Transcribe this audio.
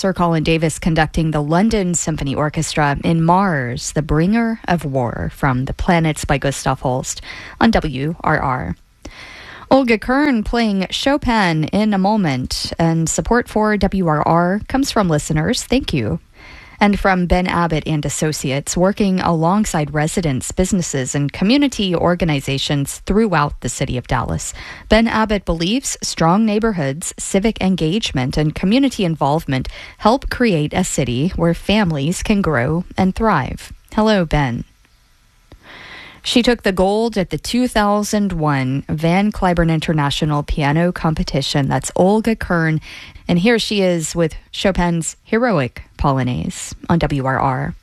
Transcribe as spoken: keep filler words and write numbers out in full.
Sir Colin Davis conducting the London Symphony Orchestra in Mars, the Bringer of War from The Planets by Gustav Holst on W R R. Olga Kern playing Chopin in a moment, and support for W R R comes from listeners. Thank you. And from Ben Abbott and Associates, working alongside residents, businesses, and community organizations throughout the city of Dallas. Ben Abbott believes strong neighborhoods, civic engagement, and community involvement help create a city where families can grow and thrive. Hello, Ben. She took the gold at the two thousand one Van Cliburn International Piano Competition. That's Olga Kern. And here she is with Chopin's Heroic Polonaise on W R R.